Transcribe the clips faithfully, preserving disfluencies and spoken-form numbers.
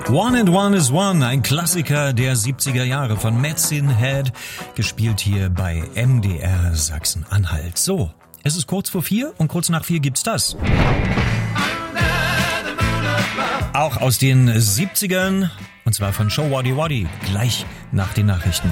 One and One is One, ein Klassiker der siebziger Jahre von Metsin Head, gespielt hier bei M D R Sachsen-Anhalt. So, es ist kurz vor vier und kurz nach vier gibt's das. Auch aus den siebzigern, und zwar von Show Waddy Waddy, gleich nach den Nachrichten.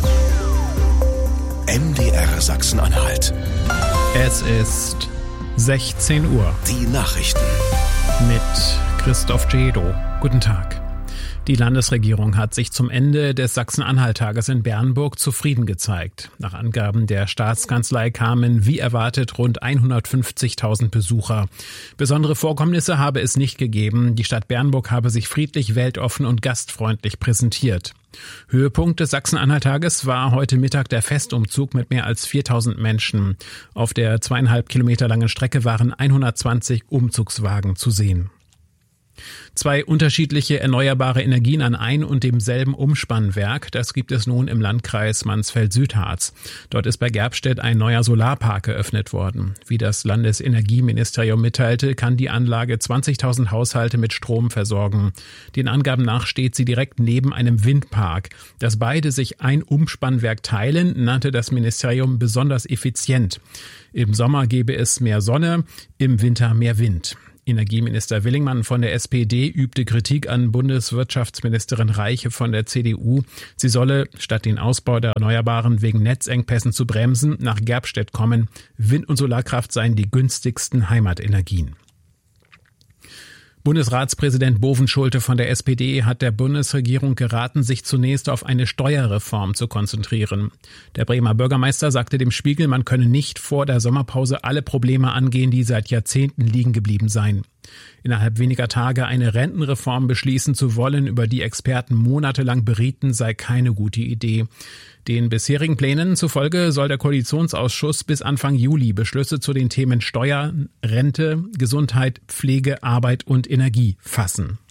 M D R Sachsen-Anhalt. Es ist sechzehn Uhr. Die Nachrichten. Mit Christoph Cedo. Guten Tag. Die Landesregierung hat sich zum Ende des Sachsen-Anhalt-Tages in Bernburg zufrieden gezeigt. Nach Angaben der Staatskanzlei kamen, wie erwartet, rund hundertfünfzigtausend Besucher. Besondere Vorkommnisse habe es nicht gegeben. Die Stadt Bernburg habe sich friedlich, weltoffen und gastfreundlich präsentiert. Höhepunkt des Sachsen-Anhalt-Tages war heute Mittag der Festumzug mit mehr als viertausend Menschen. Auf der zweieinhalb Kilometer langen Strecke waren hundertzwanzig Umzugswagen zu sehen. Zwei unterschiedliche erneuerbare Energien an ein und demselben Umspannwerk, das gibt es nun im Landkreis Mansfeld-Südharz. Dort ist bei Gerbstedt ein neuer Solarpark eröffnet worden. Wie das Landesenergieministerium mitteilte, kann die Anlage zwanzigtausend Haushalte mit Strom versorgen. Den Angaben nach steht sie direkt neben einem Windpark. Dass beide sich ein Umspannwerk teilen, nannte das Ministerium besonders effizient. Im Sommer gebe es mehr Sonne, im Winter mehr Wind. Energieminister Willingmann von der S P D übte Kritik an Bundeswirtschaftsministerin Reiche von der C D U. Sie solle, statt den Ausbau der Erneuerbaren wegen Netzengpässen zu bremsen, nach Gerbstedt kommen. Wind- und Solarkraft seien die günstigsten Heimatenergien. Bundesratspräsident Bovenschulte von der S P D hat der Bundesregierung geraten, sich zunächst auf eine Steuerreform zu konzentrieren. Der Bremer Bürgermeister sagte dem Spiegel, man könne nicht vor der Sommerpause alle Probleme angehen, die seit Jahrzehnten liegen geblieben seien. Innerhalb weniger Tage eine Rentenreform beschließen zu wollen, über die Experten monatelang berieten, sei keine gute Idee. Den bisherigen Plänen zufolge soll der Koalitionsausschuss bis Anfang Juli Beschlüsse zu den Themen Steuer, Rente, Gesundheit, Pflege, Arbeit und Energie fassen.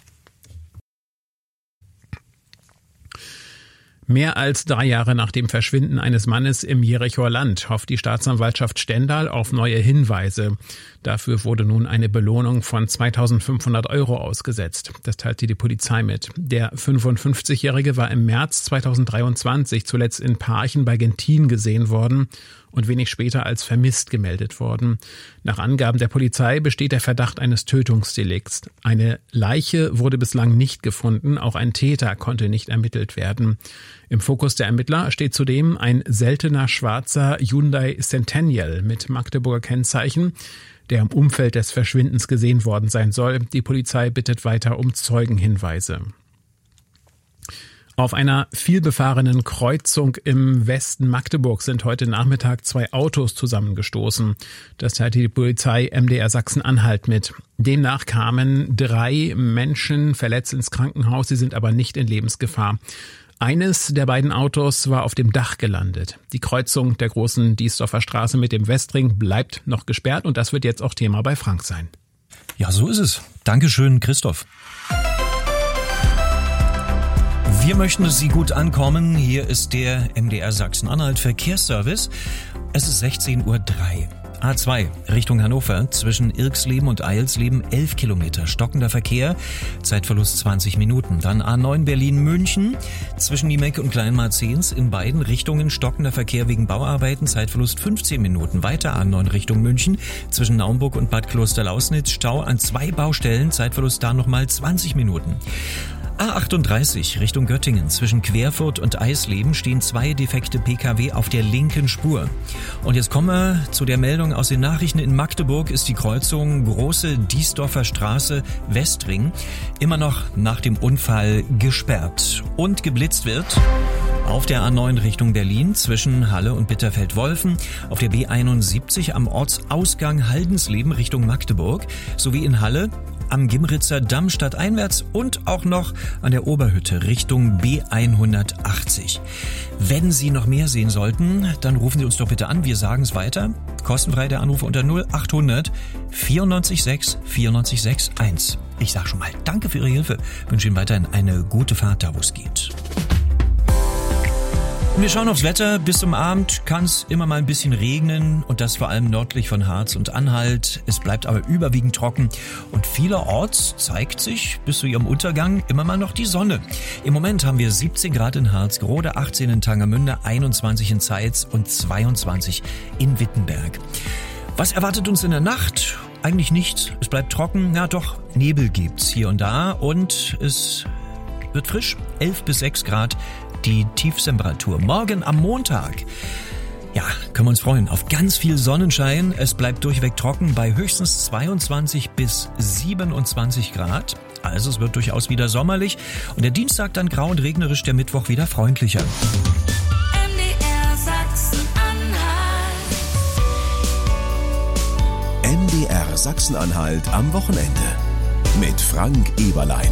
Mehr als drei Jahre nach dem Verschwinden eines Mannes im Jerichoer Land hofft die Staatsanwaltschaft Stendal auf neue Hinweise. Dafür wurde nun eine Belohnung von zweitausendfünfhundert Euro ausgesetzt. Das teilte die Polizei mit. Der fünfundfünfzigjährige war im März zweitausenddreiundzwanzig zuletzt in Parchen bei Gentin gesehen worden und wenig später als vermisst gemeldet worden. Nach Angaben der Polizei besteht der Verdacht eines Tötungsdelikts. Eine Leiche wurde bislang nicht gefunden, auch ein Täter konnte nicht ermittelt werden. Im Fokus der Ermittler steht zudem ein seltener schwarzer Hyundai Centennial mit Magdeburger Kennzeichen, der im Umfeld des Verschwindens gesehen worden sein soll. Die Polizei bittet weiter um Zeugenhinweise. Auf einer vielbefahrenen Kreuzung im Westen Magdeburg sind heute Nachmittag zwei Autos zusammengestoßen. Das teilte die Polizei M D R Sachsen-Anhalt mit. Demnach kamen drei Menschen verletzt ins Krankenhaus, sie sind aber nicht in Lebensgefahr. Eines der beiden Autos war auf dem Dach gelandet. Die Kreuzung der großen Diesdorfer Straße mit dem Westring bleibt noch gesperrt und das wird jetzt auch Thema bei Frank sein. Ja, so ist es. Dankeschön, Christoph. Wir möchten, dass Sie gut ankommen. Hier ist der M D R Sachsen-Anhalt Verkehrsservice. Es ist sechzehn Uhr drei. A zwei Richtung Hannover zwischen Irksleben und Eilsleben elf Kilometer stockender Verkehr, Zeitverlust zwanzig Minuten. Dann A neun Berlin-München zwischen Niemek und Kleinmarzens in beiden Richtungen stockender Verkehr wegen Bauarbeiten, Zeitverlust fünfzehn Minuten. Weiter A neun Richtung München zwischen Naumburg und Bad Klosterlausnitz, Stau an zwei Baustellen, Zeitverlust da nochmal zwanzig Minuten. A achtunddreißig Richtung Göttingen zwischen Querfurt und Eisleben stehen zwei defekte P K W auf der linken Spur. Und jetzt kommen wir zu der Meldung aus den Nachrichten. In Magdeburg ist die Kreuzung Große Diesdorfer Straße Westring immer noch nach dem Unfall gesperrt und geblitzt wird. Auf der A neun Richtung Berlin zwischen Halle und Bitterfeld-Wolfen, auf der B einundsiebzig am Ortsausgang Haldensleben Richtung Magdeburg sowie in Halle am Gimritzer Damm stadteinwärts und auch noch an der Oberhütte Richtung B hundertachtzig. Wenn Sie noch mehr sehen sollten, dann rufen Sie uns doch bitte an. Wir sagen es weiter. Kostenfrei der Anrufe unter null achthundert vierundneunzig sechs vierundneunzig sechs eins. Ich sage schon mal danke für Ihre Hilfe. Wünsche Ihnen weiterhin eine gute Fahrt da, wo es geht. Wir schauen aufs Wetter. Bis zum Abend kann es immer mal ein bisschen regnen und das vor allem nördlich von Harz und Anhalt. Es bleibt aber überwiegend trocken und vielerorts zeigt sich bis zu ihrem Untergang immer mal noch die Sonne. Im Moment haben wir siebzehn Grad in Harzgrode, achtzehn in Tangermünde, einundzwanzig in Zeitz und zweiundzwanzig in Wittenberg. Was erwartet uns in der Nacht? Eigentlich nichts. Es bleibt trocken. Ja doch, Nebel gibt's hier und da und es wird frisch. elf bis sechs Grad. Die Tiefstemperatur. Morgen am Montag, ja, können wir uns freuen auf ganz viel Sonnenschein. Es bleibt durchweg trocken bei höchstens zweiundzwanzig bis siebenundzwanzig Grad. Also es wird durchaus wieder sommerlich. Und der Dienstag dann grau und regnerisch, der Mittwoch wieder freundlicher. M D R Sachsen-Anhalt. M D R Sachsen-Anhalt am Wochenende mit Frank Eberlein.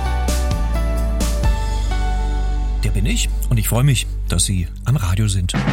Der bin ich und ich freue mich, dass Sie am Radio sind.